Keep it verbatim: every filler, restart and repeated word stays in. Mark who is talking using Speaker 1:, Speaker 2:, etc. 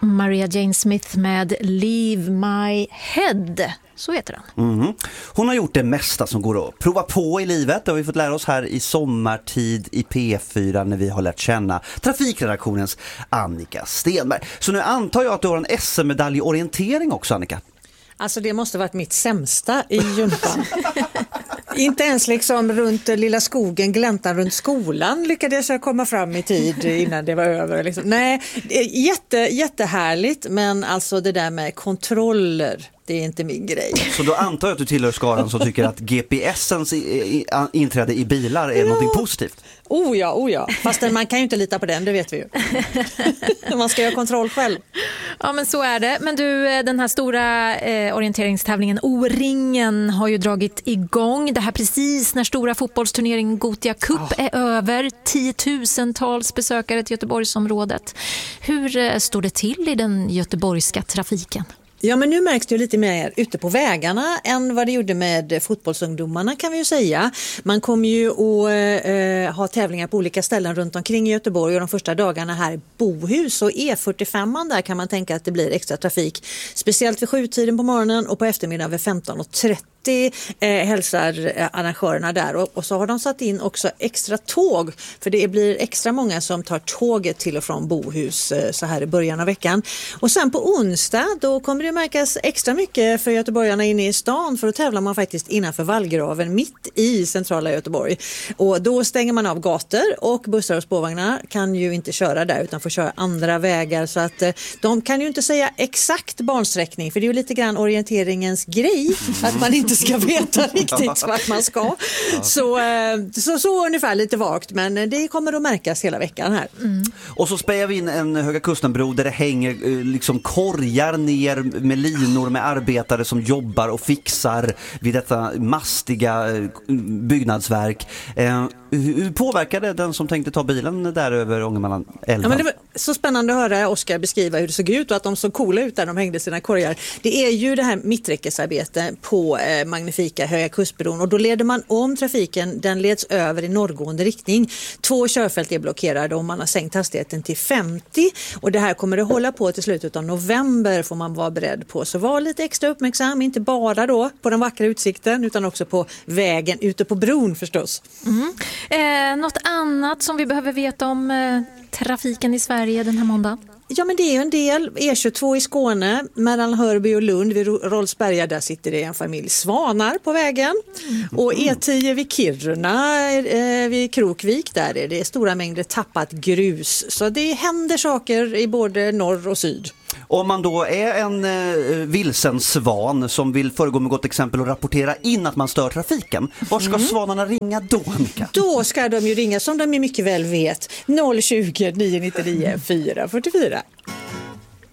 Speaker 1: Maria Jane Smith med Leave My Head. Så heter den.
Speaker 2: Mm. Hon har gjort det mesta som går att prova på i livet. Det har vi fått lära oss här i sommartid i P fyra när vi har lärt känna trafikredaktionens Annika Stenberg. Så nu antar jag att du har en S M-medalj i orientering också, Annika.
Speaker 3: Alltså det måste varit mitt sämsta i jumpan. Inte ens liksom runt lilla skogen, gläntan runt skolan lyckades jag komma fram i tid innan det var över. Liksom. Nej, jätte, jättehärligt, men alltså det där med kontroller, det är inte min grej.
Speaker 2: Så då antar jag att du tillhör skaran som tycker att G P S:ens inträde i bilar är ja. något positivt.
Speaker 3: Oh ja, oh ja. Fast man kan ju inte lita på den, det vet vi ju. Man ska göra kontroll själv.
Speaker 1: Ja, men så är det. Men du, den här stora eh, orienteringstävlingen O-ringen har ju dragit igång. Det här precis när stora fotbollsturneringen Gothia Cup oh. är över. Tiotusentals besökare till Göteborgsområdet. Hur eh, står det till i den göteborgska trafiken?
Speaker 3: Ja, men nu märks det ju lite mer ute på vägarna än vad det gjorde med fotbollsungdomarna, kan vi ju säga. Man kommer ju att eh, ha tävlingar på olika ställen runt omkring i Göteborg, och de första dagarna här Bohus och E fyrtiofem där kan man tänka att det blir extra trafik. Speciellt vid sjutiden på morgonen och på eftermiddagen vid femton och trettio eh, hälsar eh, arrangörerna där. Och, och så har de satt in också extra tåg, för det blir extra många som tar tåget till och från Bohus eh, så här i början av veckan. Och sen på onsdag då kommer det märkas extra mycket för göteborgarna inne i stan, för då tävlar man faktiskt innanför Vallgraven mitt i centrala Göteborg. Och då stänger man av gator och bussar och spårvagnar kan ju inte köra där utan får köra andra vägar, så att eh, de kan ju inte säga exakt bansträckning, för det är ju lite grann orienteringens grej att man inte ska veta riktigt vart man ska. Så, eh, så, så ungefär lite vagt, men det kommer att märkas hela veckan här.
Speaker 2: Mm. Och så spejar vi in en Höga Kusten-bro där det hänger eh, liksom korgar ner med linor med arbetare som jobbar och fixar vid detta mastiga byggnadsverk. Eh, hur påverkar det den som tänkte ta bilen där över Ångermanland älven?
Speaker 3: Ja, men det var så spännande att höra Oskar beskriva hur det såg ut och att de såg coola ut där de hängde sina korgar. Det är ju det här mitträckesarbete på eh, magnifika Höga Kustbron, och då leder man om trafiken, den leds över i norrgående riktning. Två körfält är blockerade och man har sänkt hastigheten till femtio, och det här kommer att hålla på till slutet av november, får man vara beredd på. Så var lite extra uppmärksam, inte bara då på den vackra utsikten utan också på vägen ute på bron förstås.
Speaker 1: Mm. Eh, något annat som vi behöver veta om eh, trafiken i Sverige den här måndagen?
Speaker 3: Ja, men det är ju en del. E tjugotvå i Skåne, mellan Hörby och Lund vid Rollsberga, där sitter det en familj svanar på vägen. Mm. Och E tio vid Kiruna, eh, vid Krokvik, där är det stora mängder tappat grus. Så det händer saker i både norr och syd.
Speaker 2: Om man då är en eh, vilsen svan som vill föregå med gott exempel och rapportera in att man stör trafiken, var ska mm. svanarna ringa då, Annika?
Speaker 3: Då ska de ju ringa, som de mycket väl vet, noll tjugo, nio nio nio, fyra fyra fyra.